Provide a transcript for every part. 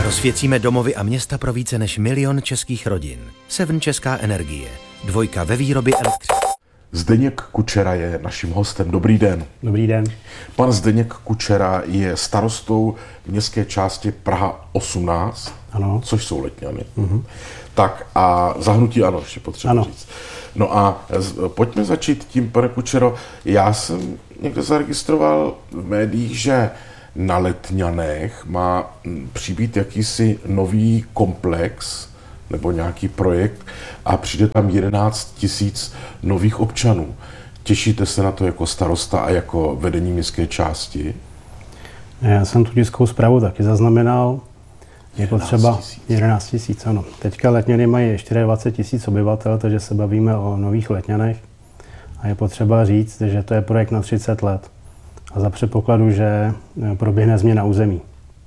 Rozsvěcíme domovy a města pro více než 1 milion českých rodin. Seven Česká energie. 2 ve výrobě elektřiny. Zdeněk Kučera je naším hostem. Dobrý den. Dobrý den. Pan Zdeněk Kučera je starostou městské části Praha 18, Ano. Což jsou Letňany. Tak a za hnutí ANO, ještě potřeba říct. No a pojďme začít tím, pane Kučero. Já jsem někde zaregistroval v médiích, že na Letňanech má přibýt jakýsi nový komplex nebo nějaký projekt a přijde tam 11 000 nových občanů. Těšíte se na to jako starosta a jako vedení městské části? Já jsem tu tiskovou zprávu taky zaznamenal. Je potřeba 11 000, ano. Teďka Letňany mají 24 000 obyvatel, takže se bavíme o nových Letňanech. A je potřeba říct, že to je projekt na 30 let. A za předpokladu, že proběhne změna území.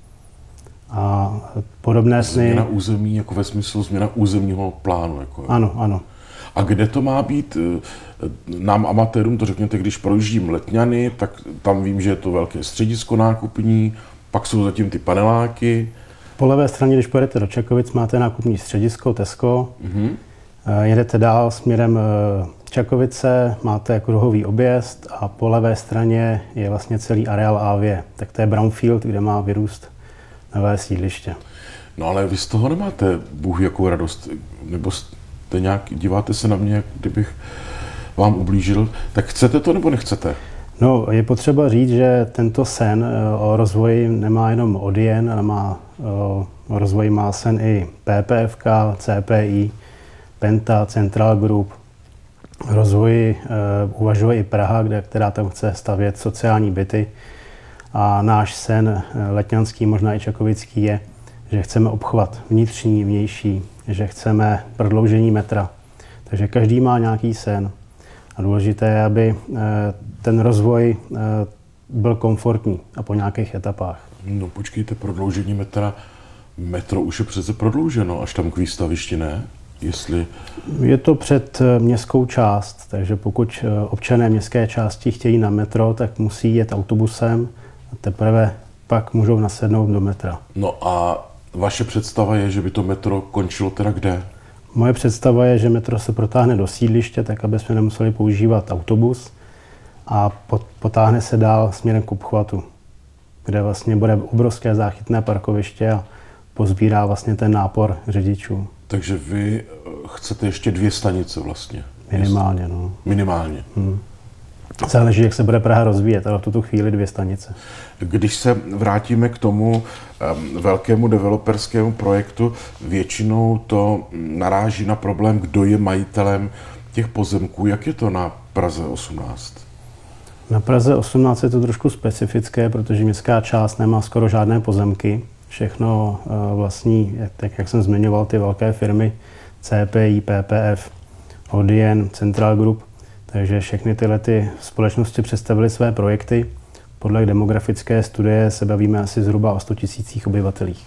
A podobné sny... Změna území jako ve smyslu změna územního plánu. Jako. Ano, ano. A kde to má být? Nám amatérům to řekněte, když projíždím Letňany, tak tam vím, že je to velké středisko nákupní, pak jsou zatím ty paneláky. Po levé straně, když pojedete do Čakovic, máte nákupní středisko Tesco. Jedete dál směrem Čakovice, máte kruhový objezd a po levé straně je vlastně celý areál AV. Tak to je brownfield, kde má vyrůst nové sídliště. No ale vy z toho nemáte bůh jakou radost, nebo jste nějak, díváte se na mě, jak kdybych vám ublížil, tak chcete to nebo nechcete? No, je potřeba říct, že tento sen o rozvoji nemá jenom ODIEN, ale o rozvoji má sen i PPFK, CPI, Penta, Central Group. Rozvoji uvažuje i Praha, která tam chce stavět sociální byty. A náš sen letňanský, možná i čakovický je, že chceme obchvat vnitřní, vnější, že chceme prodloužení metra. Takže každý má nějaký sen. A důležité je, aby ten rozvoj byl komfortní a po nějakých etapách. No počkejte, prodloužení metra, metro už je přece prodlouženo, až tam k výstavišti, ne? Jestli... Je to před městskou část, takže pokud občané městské části chtějí na metro, tak musí jet autobusem a teprve pak můžou nasednout do metra. No a vaše představa je, že by to metro končilo teda kde? Moje představa je, že metro se protáhne do sídliště, tak aby jsme nemuseli používat autobus a potáhne se dál směrem k obchvatu, kde vlastně bude obrovské záchytné parkoviště a pozbírá vlastně ten nápor řidičů. Takže vy chcete ještě 2 stanice vlastně? Minimálně, no. Minimálně. Záleží, jak se bude Praha rozvíjet, ale v tuto chvíli 2 stanice. Když se vrátíme k tomu velkému developerskému projektu, většinou to naráží na problém, kdo je majitelem těch pozemků. Jak je to na Praze 18? Na Praze 18 je to trošku specifické, protože městská část nemá skoro žádné pozemky. Všechno vlastní, tak jak jsem zmiňoval, ty velké firmy CPI, PPF, ODIEN, Central Group. Takže všechny tyhle ty společnosti představily své projekty. Podle demografické studie se bavíme asi zhruba o 100 000 obyvatelích.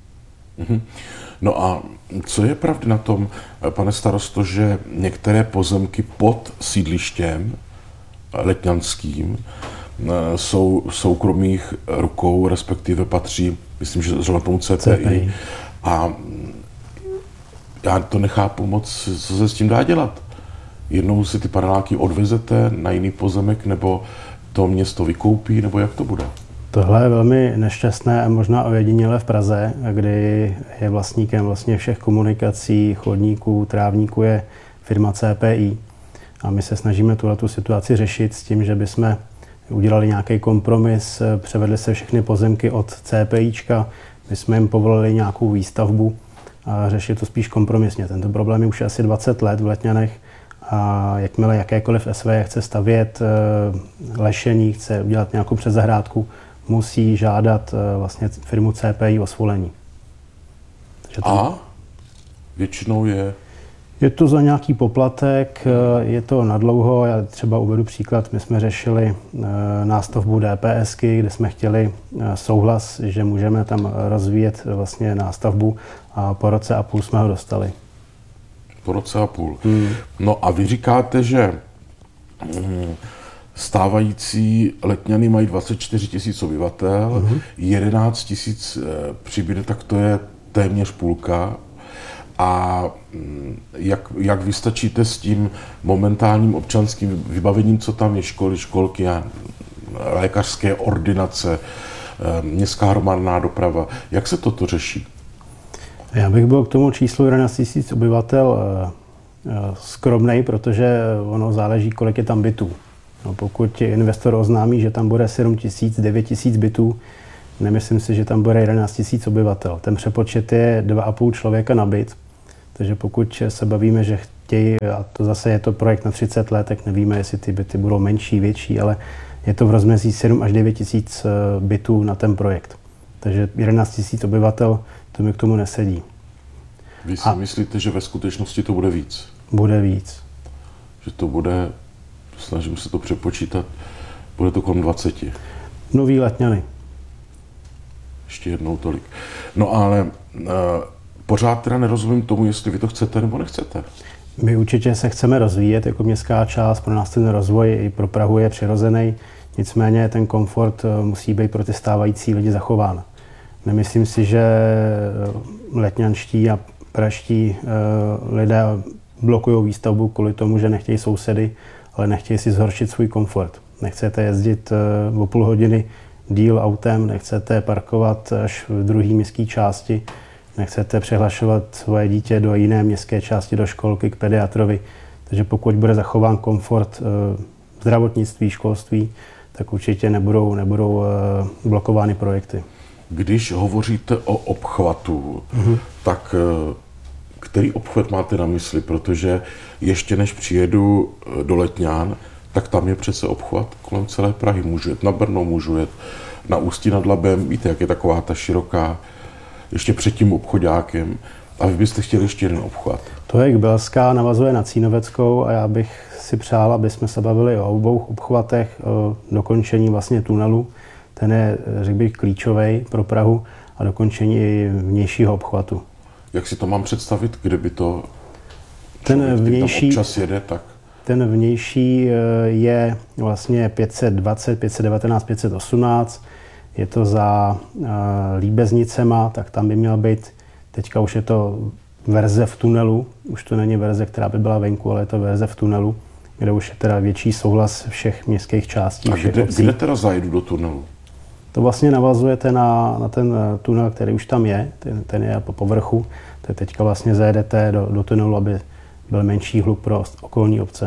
No a co je pravda na tom, pane starosto, že některé pozemky pod sídlištěm letňanským jsou soukromých rukou, respektive patří, myslím, že zrovna tomu CPI. A já to nechápu moc, co se s tím dá dělat. Jednou si ty paneláky odvezete na jiný pozemek, nebo to město vykoupí, nebo jak to bude? Tohle je velmi nešťastné a možná ojedinělé v Praze, kdy je vlastníkem vlastně všech komunikací, chodníků, trávníků je firma CPI. A my se snažíme tu situaci řešit s tím, že bychom udělali nějaký kompromis, převedli se všechny pozemky od CPIčka, my jsme jim povolili nějakou výstavbu a řešit to spíš kompromisně. Tento problém je už asi 20 let v Letňanech a jakmile jakékoliv SV chce stavět lešení, chce udělat nějakou předzahrádku, musí žádat vlastně firmu CPI o svolení. A většinou je? Je to za nějaký poplatek, je to nadlouho. Já třeba uvedu příklad, my jsme řešili nástavbu DPSky, kde jsme chtěli souhlas, že můžeme tam rozvíjet vlastně nástavbu a po roce a půl jsme ho dostali. Po roce a půl. No a vy říkáte, že Stávající Letňany mají 24 000 obyvatel, 11 000 přibyde, tak to je téměř půlka. A jak vystačíte s tím momentálním občanským vybavením, co tam je, školy, školky a lékařské ordinace, městská hromadná doprava, jak se toto řeší? Já bych byl k tomu číslu 11 000 obyvatel skromnej, protože ono záleží, kolik je tam bytů. No, pokud investor oznámí, že tam bude 7 000, 9 000 bytů, nemyslím si, že tam bude 11 000 obyvatel. Ten přepočet je 2,5 člověka na byt, takže pokud se bavíme, že chtějí, a to zase je to projekt na 30 let, tak nevíme, jestli ty byty budou menší, větší, ale je to v rozmezí 7 až 9 000 bytů na ten projekt. Takže 11 000 obyvatel, to mi k tomu nesedí. Vy si myslíte, že ve skutečnosti to bude víc? Bude víc. Že to bude, snažím se to přepočítat, bude to kolem 20. Nový Letňany. Ještě jednou tolik. No ale pořád teda nerozumím tomu, jestli vy to chcete nebo nechcete. My určitě se chceme rozvíjet jako městská část, pro nás ten rozvoj i pro Prahu je přirozený, nicméně ten komfort musí být pro ty stávající lidi zachován. Nemyslím si, že letňanští a praští lidé blokují výstavbu kvůli tomu, že nechtějí sousedy, ale nechtějí si zhoršit svůj komfort. Nechcete jezdit o půl hodiny díl autem, nechcete parkovat až v druhé městské části, nechcete přehlašovat svoje dítě do jiné městské části, do školky, k pediatrovi. Takže pokud bude zachován komfort zdravotnictví, školství, tak určitě nebudou blokovány projekty. Když hovoříte o obchvatu, tak který obchvat máte na mysli? Protože ještě než přijedu do Letňan, tak tam je přece obchvat kolem celé Prahy. Můžu jet na Brno, můžu jet na Ústí nad Labem, víte, jak je taková ta široká, ještě před tím obchodákem. A vy byste chtěli ještě jeden obchvat. To je Belská, navazuje na Cínoveckou a já bych si přál, aby jsme se bavili o obou obchvatech, o dokončení vlastně tunelu. Ten je, řekl bych, klíčový pro Prahu a dokončení i vnějšího obchvatu. Jak si to mám představit, kde by to ten vnější, tam občas jede, tak? Ten vnější je vlastně 520, 519, 518. Je to za Líbeznicema, tak tam by měl být, teďka už je to verze v tunelu, už to není verze, která by byla venku, ale je to verze v tunelu, kde už je teda větší souhlas všech městských částí. A kde teda zajedu do tunelu? To vlastně navazujete na ten tunel, který už tam je, ten je po povrchu, tak teďka vlastně zajedete do tunelu, aby byl menší hluk pro okolní obce.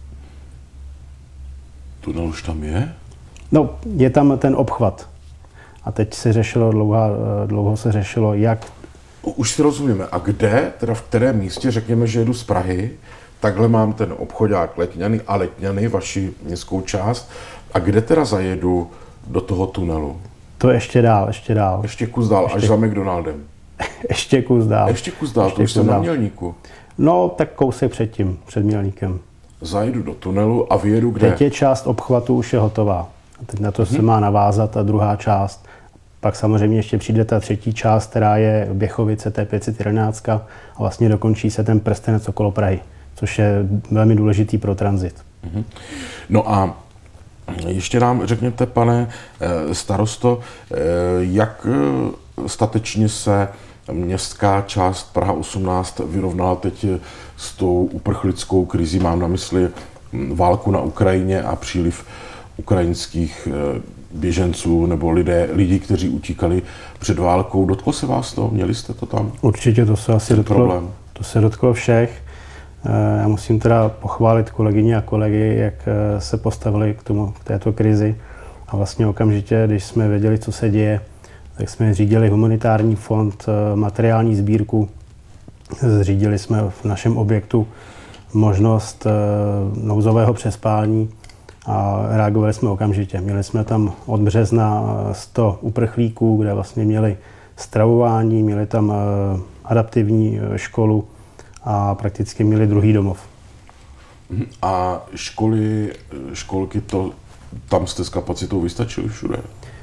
Tunel už tam je? No, je tam ten obchvat. A teď se řešilo, dlouho se řešilo, jak... Už si rozumíme. A kde, teda v kterém místě, řekněme, že jedu z Prahy, takhle mám ten obchodák Letňany a Letňany, vaši městskou část, a kde teda zajedu do toho tunelu? To ještě dál. Ještě kus dál, až za McDonaldem. Ještě kus dál. To už jsem na Mělníku. No, tak kousek předtím, před Mělníkem. Zajedu do tunelu a vyjedu kde? Teď je část obchvatu už je hotová. A teď na to se má navázat ta druhá část. Pak samozřejmě ještě přijde ta třetí část, která je Běchovice, to je 511 a vlastně dokončí se ten prstenec okolo Prahy, což je velmi důležitý pro tranzit. No a ještě nám řekněte, pane starosto, jak statečně se městská část Praha 18 vyrovnala teď s tou uprchlickou krizí, mám na mysli válku na Ukrajině a příliv ukrajinských běženců nebo lidí, kteří utíkali před válkou. Dotklo se vás to? Měli jste to tam? Určitě to se asi dotklo všech. Já musím teda pochválit kolegyně a kolegy, jak se postavili k této krizi. A vlastně okamžitě, když jsme věděli, co se děje, tak jsme zřídili humanitární fond, materiální sbírku. Zřídili jsme v našem objektu možnost nouzového přespání a reagovali jsme okamžitě. Měli jsme tam od března 100 uprchlíků, kde vlastně měli stravování, měli tam adaptivní školu a prakticky měli druhý domov. A školky, tam jste s kapacitou vystačili všude?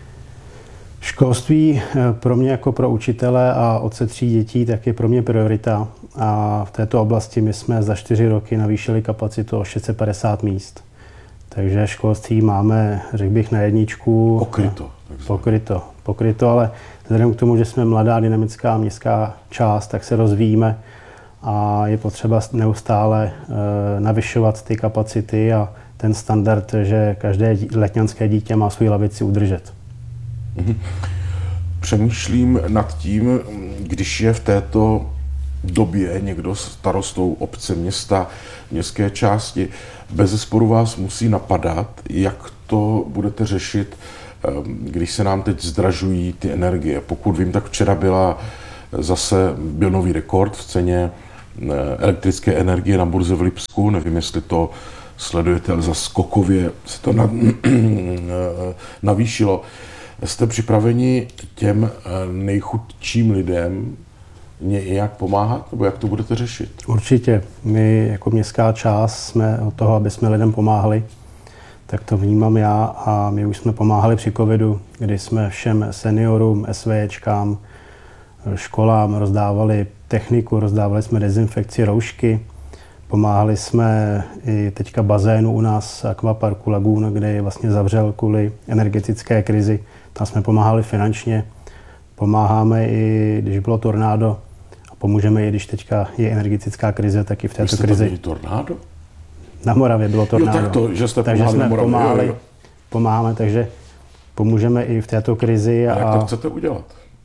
Školství pro mě jako pro učitele a otce 3 dětí tak je pro mě priorita. A v této oblasti my jsme za 4 roky navýšili kapacitu o 650 míst. Takže školství máme, řekl bych, na jedničku. Pokryto, ale vzhledem k tomu, že jsme mladá, dynamická městská část, tak se rozvíjíme a je potřeba neustále navyšovat ty kapacity a ten standard, že každé letňanské dítě má svou lavici udržet. Přemýšlím nad tím, když je v této době někdo starostou obce, města, městské části, bezesporu vás musí napadat, jak to budete řešit, když se nám teď zdražují ty energie. Pokud vím, tak včera byl nový rekord v ceně elektrické energie na burze v Lipsku. Nevím, jestli to sledujete, ale za skokově se to navýšilo. Jste připraveni těm nejchudším lidem nějak pomáhat, nebo jak to budete řešit? Určitě. My jako městská část jsme od toho, aby jsme lidem pomáhali. Tak to vnímám já a my už jsme pomáhali při covidu, kdy jsme všem seniorům, SVČkám, školám rozdávali techniku, rozdávali jsme dezinfekci, roušky. Pomáhali jsme i teďka bazénu u nás Aquaparku Lagoon, kde vlastně zavřel kvůli energetické krizi. Tam jsme pomáhali finančně. Pomáháme i, když bylo tornádo a pomůžeme i, když teďka je energetická krize, tak i v této krizi. Vy jste tornádo? Na Moravě bylo tornádo. Jo, tak to, že jste takže jsme pomáhali. Pomáháme, takže pomůžeme i v této krizi. A jak to chcete udělat?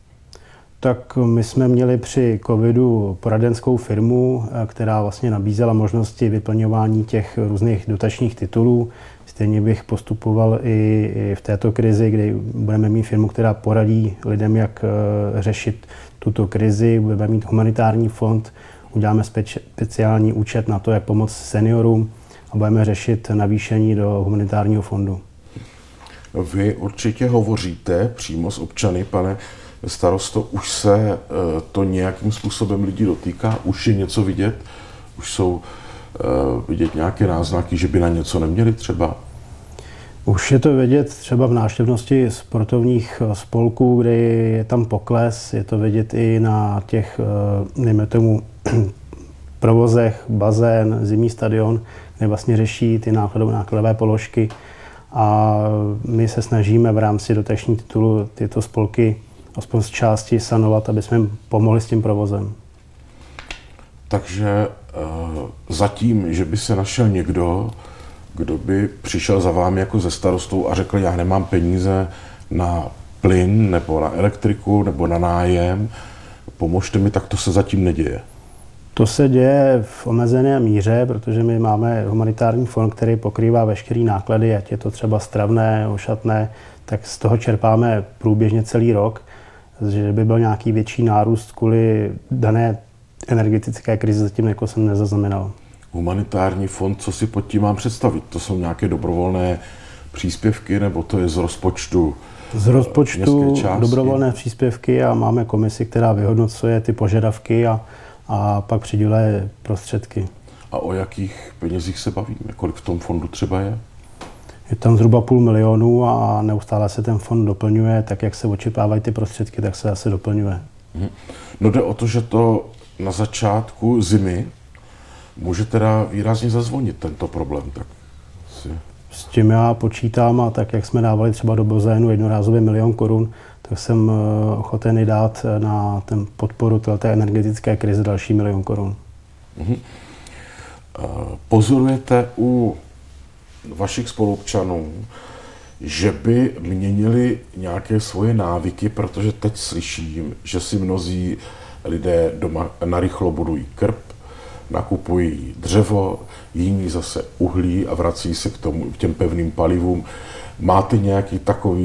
Tak my jsme měli při covidu poradenskou firmu, která vlastně nabízela možnosti vyplňování těch různých dotačních titulů. Stejně bych postupoval i v této krizi, kdy budeme mít firmu, která poradí lidem, jak řešit tuto krizi. Budeme mít humanitární fond, uděláme speciální účet na to, jak pomoct seniorům a budeme řešit navýšení do humanitárního fondu. Vy určitě hovoříte přímo s občany, pane starosto, už se to nějakým způsobem lidí dotýká, už je něco vidět, už jsou vidět nějaké náznaky, že by na něco neměli třeba? Už je to vidět třeba v návštěvnosti sportovních spolků, kde je tam pokles, je to vidět i na těch, dejme tomu, provozech, bazén, zimní stadion, kde vlastně řeší ty nákladové položky a my se snažíme v rámci dotačních titulů tyto spolky aspoň z části sanovat, aby jsme jim pomohli s tím provozem. Takže zatím, že by se našel někdo, kdo by přišel za vámi jako ze starostou a řekl, já nemám peníze na plyn, nebo na elektriku, nebo na nájem, pomožte mi, tak to se zatím neděje. To se děje v omezené míře, protože my máme humanitární fond, který pokrývá veškeré náklady, ať je to třeba stravné, ošatné, tak z toho čerpáme průběžně celý rok, že by byl nějaký větší nárůst kvůli dané energetické krizi, zatím jako jsem nezaznamenal. Humanitární fond, co si pod tím mám představit? To jsou nějaké dobrovolné příspěvky, nebo to je z rozpočtu? Z rozpočtu dobrovolné příspěvky a máme komisi, která vyhodnocuje ty požadavky a pak přiděluje prostředky. A o jakých penězích se bavíme? Kolik v tom fondu třeba je? Je tam zhruba 500 000 a neustále se ten fond doplňuje, tak jak se očekávají ty prostředky, tak se asi doplňuje. No jde o to, že to na začátku zimy může teda výrazně zazvonit tento problém. Tak s tím já počítám a tak, jak jsme dávali třeba do bazénu jednorázově 1 000 000 korun, tak jsem ochoten i dát na ten podporu té energetické krize další 1 000 000 korun. Pozorujete u vašich spoluobčanů, že by měnili nějaké svoje návyky, protože teď slyším, že si mnozí lidé doma narychlo budují krb, nakupují dřevo, jiní zase uhlí a vrací se k těm pevným palivům. Máte nějaký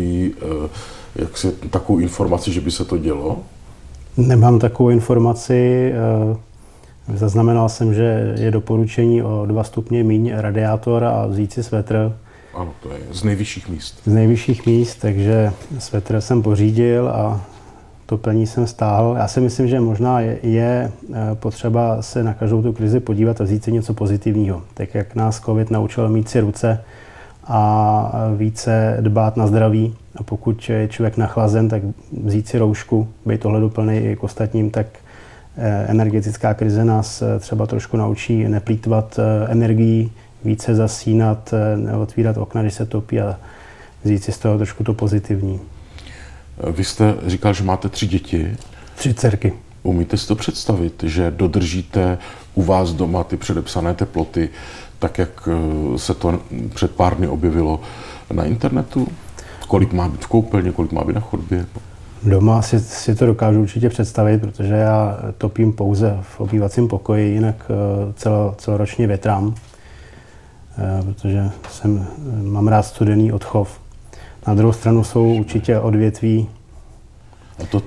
takovou informaci, že by se to dělo? Nemám takovou informaci. Zaznamenal jsem, že je doporučení o 2 stupně míň radiátor a vzít si svetr. Ano, to je z nejvyšších míst. Z nejvyšších míst, takže svetr jsem pořídil a topení jsem stáhl. Já si myslím, že možná je potřeba se na každou tu krizi podívat a vzít si něco pozitivního. Tak jak nás COVID naučil mít si ruce a více dbát na zdraví. A pokud je člověk nachlazen, tak vzít si roušku, být ohleduplný i k ostatním, tak energetická krize nás třeba trošku naučí neplýtvat energií, více zasínat, otvírat okna, když se topí a vzít si z toho trošku to pozitivní. Vy jste říkal, že máte 3 děti. 3 dcerky. Umíte si to představit, že dodržíte u vás doma ty předepsané teploty, tak jak se to před pár dny objevilo na internetu? Kolik má být v koupelně, kolik má být na chodbě? Doma si to dokážu určitě představit, protože já topím pouze v obývacím pokoji, jinak celoročně větrám, protože mám rád studený odchov. Na druhou stranu jsou určitě odvětví. A to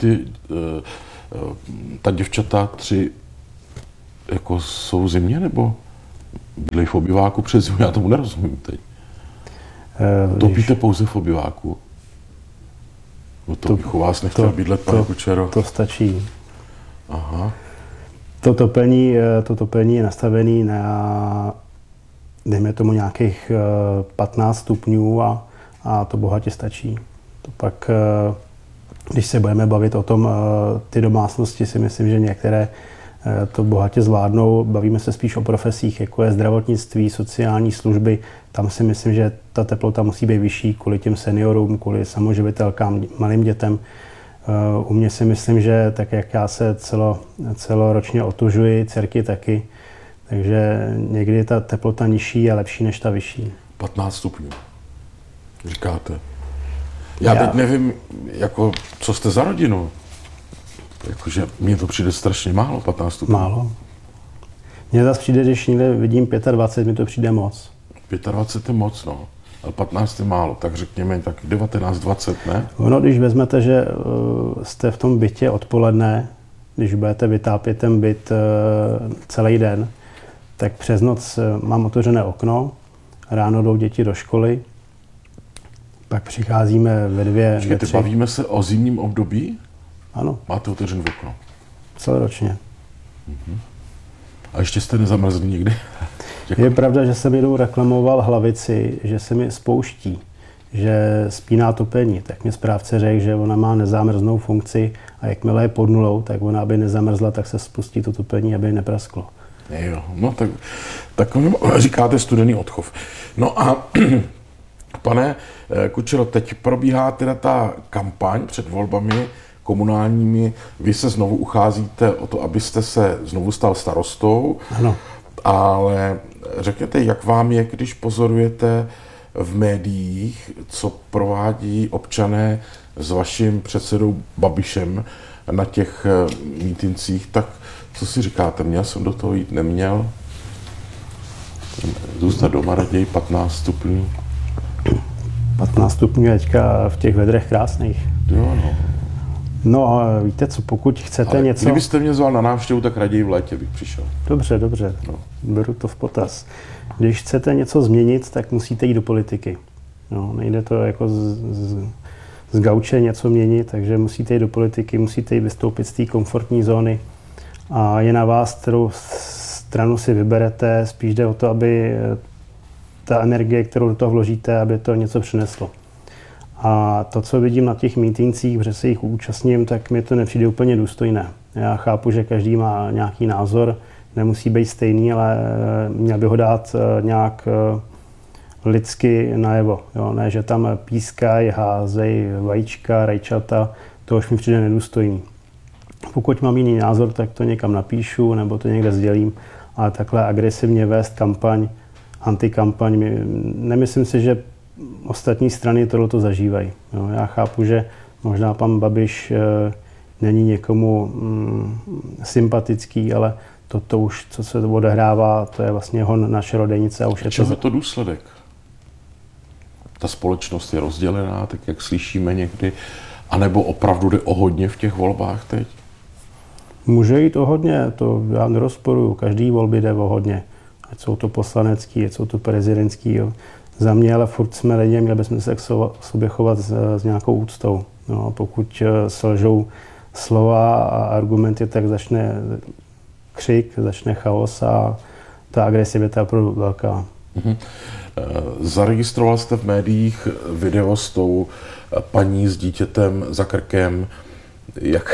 ta děvčata 3 jako jsou zimě, nebo bydlejí v obyváku přes zimu? Já tomu nerozumím teď. Topíte pouze v obyváku? No to bych u vás nechtěl bydlet, pane Kučero. To stačí. Aha. To topení je nastavené na, dejme tomu, nějakých 15 stupňů a to bohatě stačí. To pak, když se budeme bavit o tom, ty domácnosti, si myslím, že některé to bohatě zvládnou. Bavíme se spíš o profesích, jako je zdravotnictví, sociální služby. Tam si myslím, že ta teplota musí být vyšší kvůli těm seniorům, kvůli samoživitelkám, malým dětem. U mě si myslím, že tak, jak já se celoročně otužuji, dcerky taky, takže někdy ta teplota nižší je lepší než ta vyšší. 15 stupňů, říkáte. Já teď nevím, jako, co jste za rodinu. Jakože mně to přijde strašně málo, 15 stupňů. Málo. Mně zase přijde, když někde vidím 25, mi to přijde moc. 25 je moc, no. Ale 15 je málo, tak řekněme tak 19, 20, ne? Ono, když vezmete, že jste v tom bytě odpoledne, když budete vytápět ten byt celý den, tak přes noc mám otevřené okno, ráno jdou děti do školy, pak přicházíme ve 2, Počkejte, bavíme se o zimním období? Ano. Máte otevřené okno? Celoročně. A ještě jste nezamrzli nikdy? Je pravda, že jsem jednou reklamoval hlavici, že se mi spouští, že spíná topení. Tak mě správce řekl, že ona má nezámrznou funkci a jakmile je pod nulou, tak ona, aby nezamrzla, tak se spustí to topení, aby neprasklo. Jo, no tak říkáte studený odchov. No a pane Kučero, teď probíhá teda ta kampaň před volbami komunálními. Vy se znovu ucházíte o to, abyste se znovu stal starostou. Ano. Ale řekněte, jak vám je, když pozorujete v médiích, co provádí občané s vaším předsedou Babišem na těch mítincích, tak co si říkáte? Měl jsem do toho jít, neměl? Zůstat doma raději 15 stupňů. 15 stupňů je teďka v těch vedrech krásných. Jo, no. No a víte co, pokud chcete Ale něco... kdybyste mě zval na návštěvu, tak raději v létě bych přišel. Dobře, No. beru to v potaz. Když chcete něco změnit, tak musíte jít do politiky. No, nejde to jako z gauče něco měnit, takže musíte jít do politiky, musíte jít vystoupit z té komfortní zóny a je na vás, kterou stranu si vyberete, spíš jde o to, aby ta energie, kterou do toho vložíte, aby to něco přineslo. A to, co vidím na těch mítincích, protože se jich účastním, tak mi to nepřijde úplně důstojné. Já chápu, že každý má nějaký názor, nemusí být stejný, ale měl by ho dát nějak lidsky najevo. Jo? Ne, že tam pískají, házejí vajíčka, rajčata, to už mi přijde nedůstojný. Pokud mám jiný názor, tak to někam napíšu nebo to někde sdělím, ale takhle agresivně vést kampaň, antikampaň, nemyslím si, že ostatní strany tohleto zažívají. Jo, já chápu, že možná pan Babiš není někomu sympatický, ale to už, co se odehrává, to je vlastně naše rodenice. A už čemu je to důsledek? Ta společnost je rozdělená, tak jak slyšíme někdy, anebo opravdu jde o hodně v těch volbách teď? Může jít o hodně, to já nerozporuju. Každý volby jde o hodně. Ať jsou to poslanecký, ať jsou to prezidentský. Jo. Za mě, ale furt jsme lidi, měli bychom se k sobě chovat s nějakou úctou. No, pokud selžou slova a argumenty, tak začne křik, začne chaos a ta agresivita je opravdu velká. Zaregistroval jste v médiích video s tou paní s dítětem za krkem. Jak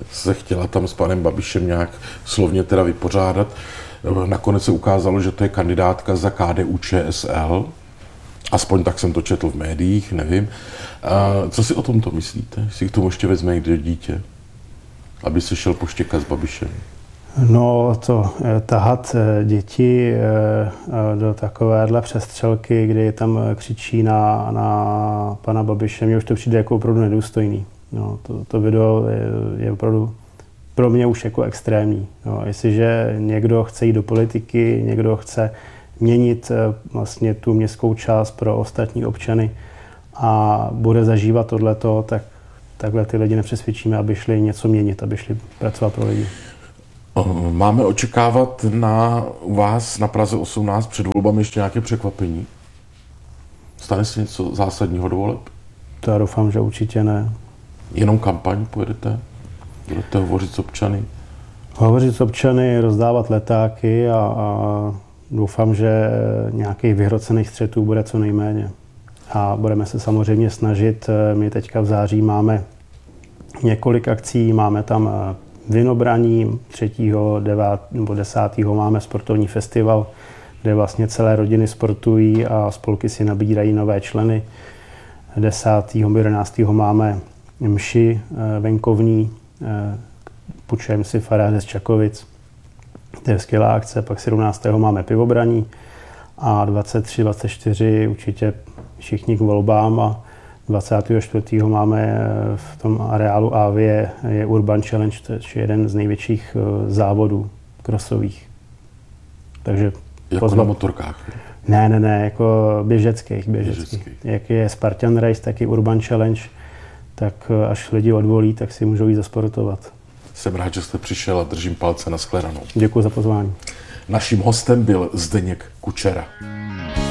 se chtěla tam s panem Babišem nějak slovně teda vypořádat. Nakonec se ukázalo, že to je kandidátka za KDU-ČSL. Aspoň tak jsem to četl v médiích, nevím. Co si o tomto myslíte? Jestli k tomu ještě vezme někde dítě, aby se šel poštěkat s Babišem? No, to tahat děti do takovéhle přestřelky, kdy tam křičí na pana Babiše, mně už to přijde jako opravdu nedůstojný. No, to video je opravdu pro mě už jako extrémní. No, jestliže někdo chce jít do politiky, někdo chce měnit vlastně tu městskou část pro ostatní občany a bude zažívat tohleto, tak takhle ty lidi nepřesvědčíme, aby šli něco měnit, aby šli pracovat pro lidi. Máme očekávat u vás na Praze 18 před volbami ještě nějaké překvapení? Stane se něco zásadního do voleb? To já doufám, že určitě ne. Jenom kampaň pojedete? Budete hovořit s občany? Hovořit s občany, rozdávat letáky a doufám, že nějakých vyhrocených střetů bude co nejméně. A budeme se samozřejmě snažit, my teďka v září máme několik akcí, máme tam vinobraní, 3. 9. nebo 10. máme sportovní festival, kde vlastně celé rodiny sportují a spolky si nabírají nové členy. 10. 11. máme mši venkovní, půjčujeme si faráře z Čakovic, to je skvělá akce, pak 17. máme pivobraní a 23, 24 určitě všichni k volbám a 24. máme v tom areálu Avie je Urban Challenge, to je jeden z největších závodů crossových. Takže jako na motorkách? Ne, jako běžeckých. Jak je Spartan Race, tak je Urban Challenge, tak až lidi odvolí, tak si můžou jít zasportovat. Jsem rád, že jste přišel a držím palce na shledanou. Děkuji za pozvání. Naším hostem byl Zdeněk Kučera.